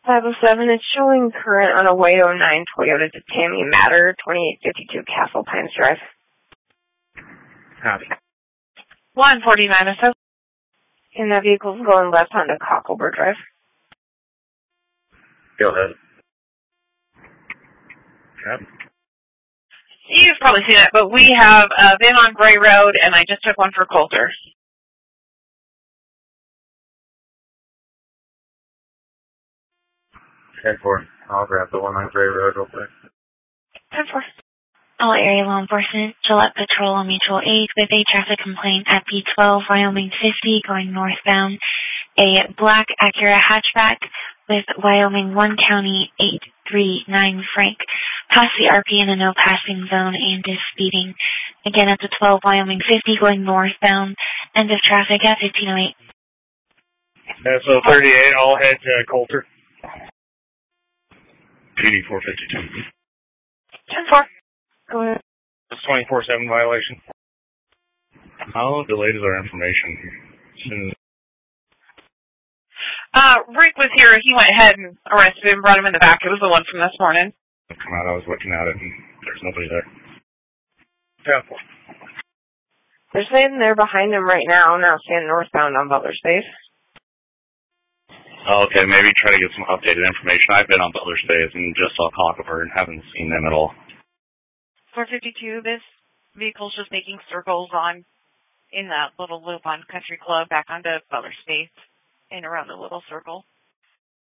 507, it's showing current on a White 09 Toyota to Tammy Matter, 2852 Castle Pines Drive. Copy. 14907. And that vehicle's going left onto Cocklebur Drive. Go ahead. Yep. You've probably seen it, but we have been on Gray Road, and I just took one for Coulter. 10-4. I'll grab the one on Gray Road real quick. 10-4. All area law enforcement, Gillette Patrol on Mutual Aid with a traffic complaint at B12, Wyoming 50, going northbound. A black Acura hatchback with Wyoming 1 County 839 Frank. Past the RP in a no passing zone and is speeding. Again at the 12, Wyoming 50, going northbound. End of traffic at 1508. So 38, I'll head to Coulter. PD 452. 10-4. Go ahead. It's 24/7 violation. How delayed is our information? Rick was here. He went ahead and arrested him, brought him in the back. It was the one from this morning. Come out, I was looking at it, and there's nobody there. 10-4. They're saying they're behind him right now standing northbound on Butler Space. Oh, okay, maybe try to get some updated information. I've been on Butler Space and just saw Cocklebur and haven't seen them at all. 452, this vehicle's just making circles in that little loop on Country Club back onto Butler Space and around the little circle.